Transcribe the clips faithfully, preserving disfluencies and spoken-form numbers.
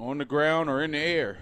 on the ground or in the air.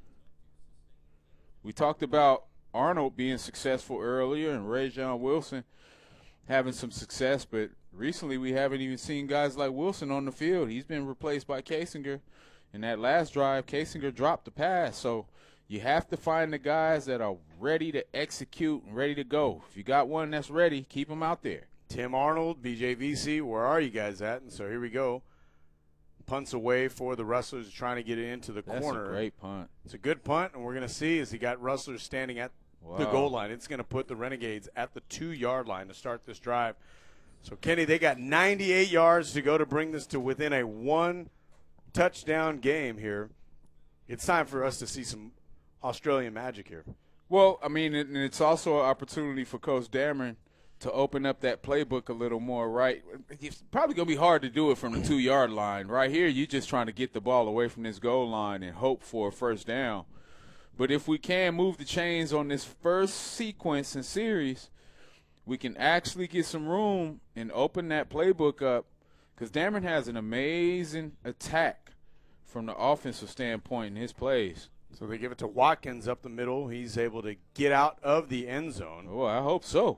We talked about Arnold being successful earlier and Rajon Wilson having some success, but recently we haven't even seen guys like Wilson on the field. He's been replaced by Kasinger. In that last drive, Kasinger dropped the pass. So you have to find the guys that are ready to execute and ready to go. If you got one that's ready, keep them out there. Tim Arnold, B J V C, where are you guys at? And so here we go. Punts away for the Rustlers, trying to get it into the That's corner. That's a great punt. It's a good punt, and we're going to see as he got Rustlers standing at wow. the goal line. It's going to put the Renegades at the two-yard line to start this drive. So, Kenny, they got ninety-eight yards to go to bring this to within a one-touchdown game here. It's time for us to see some Australian magic here. Well, I mean, and it's also an opportunity for Coach Dameron to open up that playbook a little more, right? It's probably going to be hard to do it from the two-yard line. Right here, you're just trying to get the ball away from this goal line and hope for a first down. But if we can move the chains on this first sequence and series, we can actually get some room and open that playbook up, because Dameron has an amazing attack from the offensive standpoint in his plays. So they give it to Watkins up the middle. He's able to get out of the end zone. Oh, I hope so.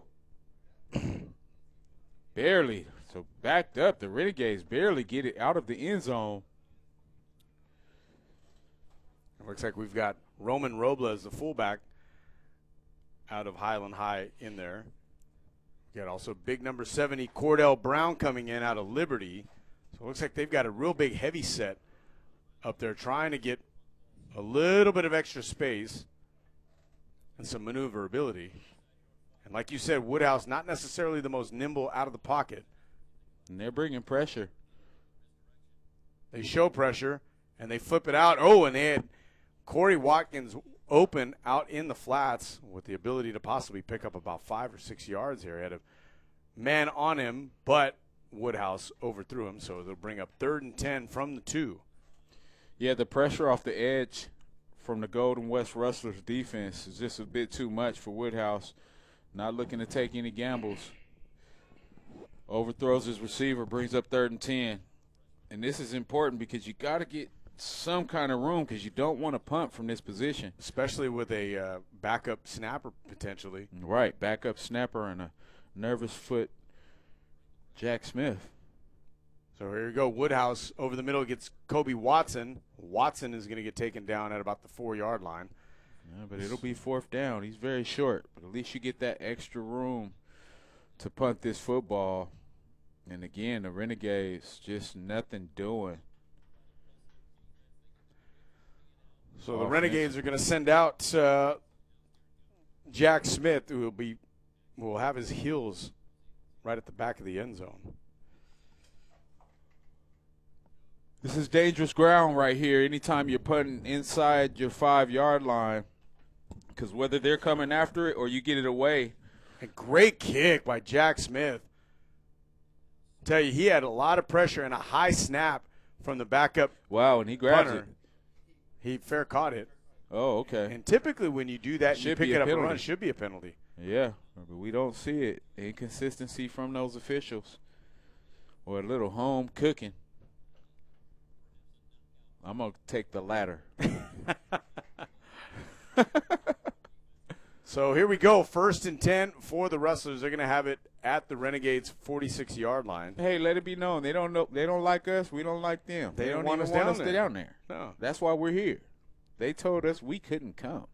Barely. So backed up. The Renegades barely get it out of the end zone. It looks like we've got Roman Robles, the fullback, out of Highland High in there. We got also big number seventy, Cordell Brown, coming in out of Liberty. So it looks like they've got a real big heavy set up there trying to get a little bit of extra space and some maneuverability. And like you said, Woodhouse not necessarily the most nimble out of the pocket. And they're bringing pressure. They show pressure, and they flip it out. Oh, and they had Corey Watkins open out in the flats with the ability to possibly pick up about five or six yards here. He had a man on him, but Woodhouse overthrew him, so they'll bring up third and ten from the two. Yeah, the pressure off the edge from the Golden West Rustlers defense is just a bit too much for Woodhouse. Not looking to take any gambles. Overthrows his receiver, brings up third and ten. And this is important because you got to get some kind of room, because you don't want to punt from this position. Especially with a uh, backup snapper potentially. Right, backup snapper and a nervous foot Jack Smith. So here we go. Woodhouse over the middle gets Kobe Watson. Watson is going to get taken down at about the four-yard line. Yeah, but it'll be fourth down. He's very short, but at least you get that extra room to punt this football. And again, the Renegades just nothing doing. So the Renegades are going to send out uh, Jack Smith, who will be will have his heels right at the back of the end zone. This is dangerous ground right here. Anytime you're punting inside your five-yard line, because whether they're coming after it or you get it away. A great kick by Jack Smith. I tell you, he had a lot of pressure and a high snap from the backup. Wow, and he grabs punter. it. He fair caught it. Oh, okay. And typically when you do that, Should you pick be it a up and penalty. run, it should be a penalty. Yeah, but we don't see it. Inconsistency from those officials. Or a little home cooking. I'm going to take the latter. So here we go. First and ten for the Rustlers. They're going to have it at the Renegades' forty-six-yard line. Hey, let it be known. They don't know. They don't like us. We don't like them. They, They, don't don't want even us want down us there. to down there. No. That's why we're here. They told us we couldn't come.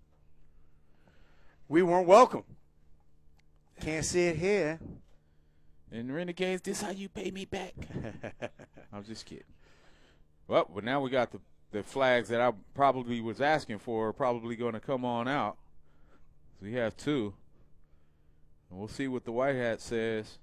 We weren't welcome. Can't sit here. And Renegades, this how you pay me back. I'm just kidding. Well, but now we got the, the flags that I probably was asking for are probably going to come on out. So we have two. And we'll see what the white hat says.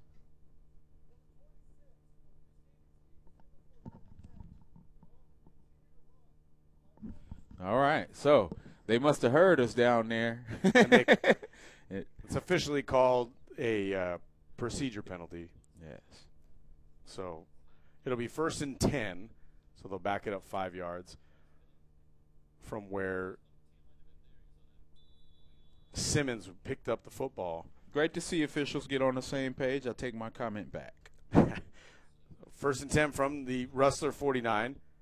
All right. So they must have heard us down there. they, it's officially called a uh, procedure penalty. Yes. So it'll be first and ten. So they'll back it up five yards from where Simmons picked up the football. Great to see officials get on the same page. I take my comment back. First and ten from the Rustler forty-nine.